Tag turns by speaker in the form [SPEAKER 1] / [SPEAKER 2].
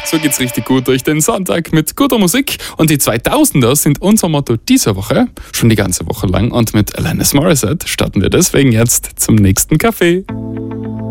[SPEAKER 1] So geht's richtig gut durch den Sonntag mit guter Musik. Und die 2000er sind unser Motto dieser Woche, schon die ganze Woche lang. Und mit Alanis Morissette starten wir deswegen jetzt zum nächsten Café.